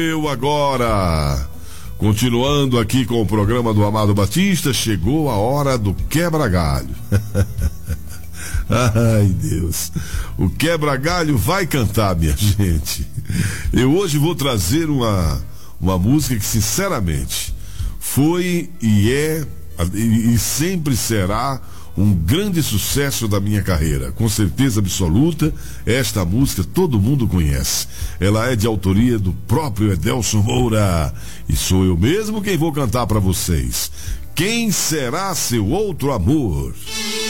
Eu agora, continuando aqui com o programa do Amado Batista, chegou a hora do quebra-galho. Ai, Deus, o quebra-galho vai cantar, minha gente. Eu hoje vou trazer uma música que, sinceramente, foi e é e sempre será um grande sucesso da minha carreira, com certeza absoluta. Esta música todo mundo conhece. Ela é de autoria do próprio Edelson Moura e sou eu mesmo quem vou cantar para vocês. Quem será seu outro amor?